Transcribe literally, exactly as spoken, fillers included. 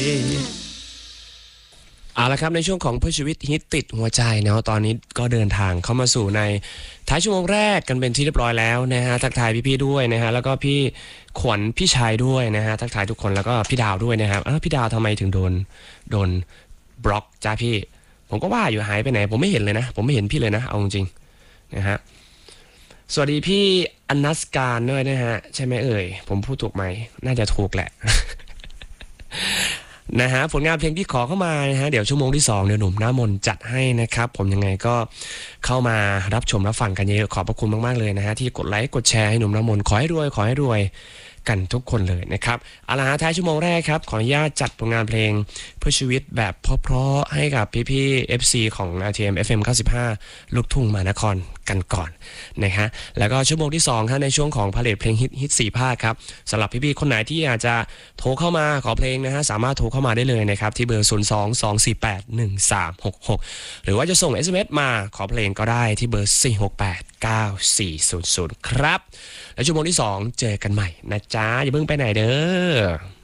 เอาละครับในช่วงของเพื่อชีวิตฮิตติดหัวใจเนาะตอนนี้ก็เดินทางเข้ามาสู่ในท้ายชั่วโมงแรกกันเป็นที่เรียบร้อยแล้วนะฮะทักทายพี่ๆด้วยนะฮะแล้วก็พี่ขวัญพี่ชายด้วยนะฮะทักทายทุกคนแล้วก็พี่ดาวด้วยนะครับเออพี่ดาวทำไมถึงโดนโดนบล็อกจ้าพี่ผมก็ว่าอยู่หายไปไหนผมไม่เห็นเลยนะผมไม่เห็นพี่เลยนะเอาจริงๆนะฮะสวัสดีพี่อนัสการด้วยนะฮะใช่ไหมเอ่ยผมพูดถูกไหมน่าจะถูกแหละ นะฮะผลงานเพลงที่ขอเข้ามานะฮะเดี๋ยวชั่วโมงที่สองเดี๋ยวหนุ่มหน้ามนจัดให้นะครับผมยังไงก็เข้ามารับชมรับฟังกันเยอะขอบพระคุณมากๆเลยนะฮะที่กดไลค์กดแชร์ให้หนุ่มหน้ามนขอให้รวยขอให้รวยกันทุกคนเลยนะครับเอาละฮะท้ายชั่วโมงแรกครับขออนุญาตจัดผลงานเพลงเพื่อชีวิตแบบเพราะๆให้กับพี่ๆ เอฟ ซี ของ อาร์ ที เอ็ม เอฟ เอ็ม เก้าสิบห้าลูกทุ่งมหานครกันก่อนนะฮะแล้วก็ชั่วโมงที่สองครับในช่วงของพาเลทเพลงฮิตฮิตสี่ภาคครับสำหรับพี่ๆคนไหนที่อยากจะโทรเข้ามาขอเพลงนะฮะสามารถโทรเข้ามาได้เลยนะครับที่เบอร์ศูนย์ สอง สอง สี่ แปด หนึ่ง สาม หก หกหรือว่าจะส่ง เอส เอ็ม เอส มาขอเพลงก็ได้ที่เบอร์สี่ หก แปด เก้า สี่ ศูนย์ ศูนย์ครับแล้วชั่วโมงที่สองเจอกันใหม่นะจ๊ะอย่าเพิ่งไปไหนเด้อ